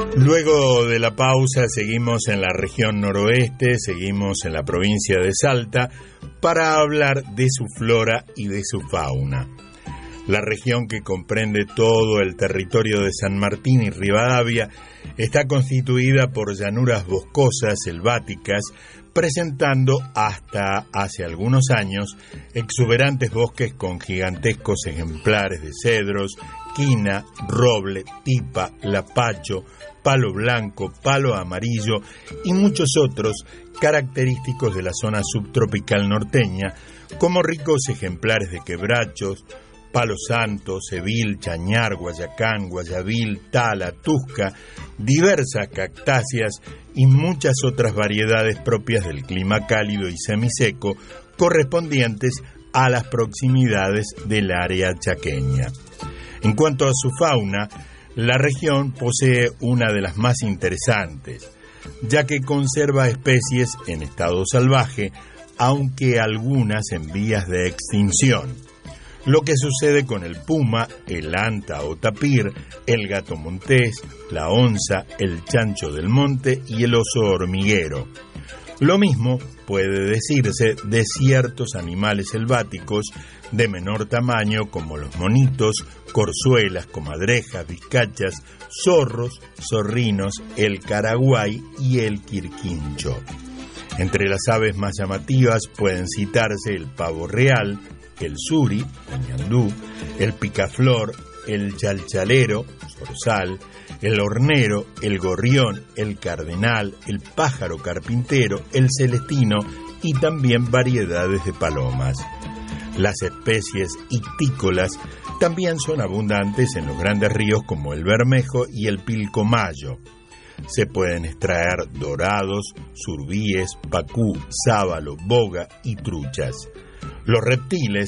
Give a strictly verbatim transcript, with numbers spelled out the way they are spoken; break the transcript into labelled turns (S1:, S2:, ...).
S1: Luego de la pausa seguimos en la región noroeste, seguimos en la provincia de Salta para hablar de su flora y de su fauna. La región, que comprende todo el territorio de San Martín y Rivadavia, está constituida por llanuras boscosas selváticas, presentando hasta hace algunos años exuberantes bosques con gigantescos ejemplares de cedros, quina, roble, tipa, lapacho, palo blanco, palo amarillo y muchos otros característicos de la zona subtropical norteña, como ricos ejemplares de quebrachos, palo santo, cebil, chañar, guayacán, guayabil, tala, tusca, diversas cactáceas y muchas otras variedades propias del clima cálido y semiseco correspondientes a las proximidades del área chaqueña. En cuanto a su fauna, la región posee una de las más interesantes, ya que conserva especies en estado salvaje, aunque algunas en vías de extinción. Lo que sucede con el puma, el anta o tapir, el gato montés, la onza, el chancho del monte y el oso hormiguero. Lo mismo puede decirse de ciertos animales selváticos de menor tamaño, como los monitos, corzuelas, comadrejas, vizcachas, zorros, zorrinos, el caraguay y el quirquincho. Entre las aves más llamativas pueden citarse el pavo real, el suri, o ñandú, el picaflor, el chalchalero, zorzal, el hornero, el gorrión, el cardenal, el pájaro carpintero, el celestino y también variedades de palomas. Las especies ictícolas también son abundantes en los grandes ríos como el Bermejo y el Pilcomayo. Se pueden extraer dorados, surbíes, pacú, sábalo, boga y truchas. Los reptiles